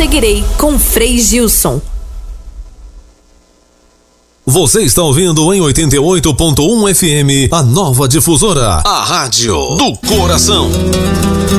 seguirei com Frei Gilson. Você está ouvindo em 88.1 FM, a Nova Difusora, a rádio do coração.